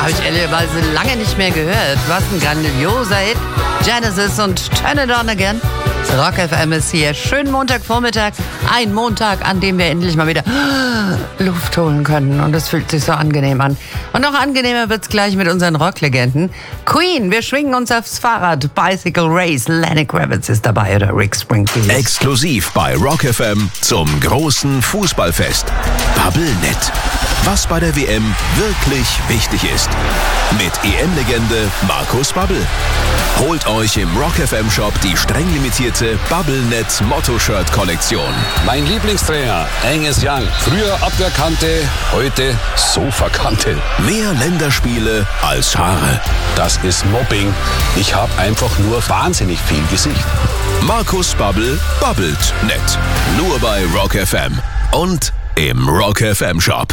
Habe ich ehrlicherweise lange nicht mehr gehört. Was ein grandioser Hit. Genesis und Turn It On Again. Rock FM ist hier. Schönen Montagvormittag. Ein Montag, an dem wir endlich mal wieder Luft holen können. Und es fühlt sich so angenehm an. Und noch angenehmer wird's gleich mit unseren Rocklegenden. Queen, wir schwingen uns aufs Fahrrad. Bicycle Race, Lenny Kravitz ist dabei oder Rick Springfield. Exklusiv bei Rock FM zum großen Fußballfest. Bubblenet. Was bei der WM wirklich wichtig ist. Mit EM-Legende Markus Babbel. Holt euch im Rock FM Shop die streng limitierte Bubblenet Motto-Shirt-Kollektion. Mein Lieblingstrainer, Angus Young. Früher Abwehrkante, heute Sofakante. Mehr Länderspiele als Haare. Das ist Mobbing. Ich habe einfach nur wahnsinnig viel Gesicht. Markus Babbel babbelt nett. Nur bei Rock FM und im Rock FM Shop.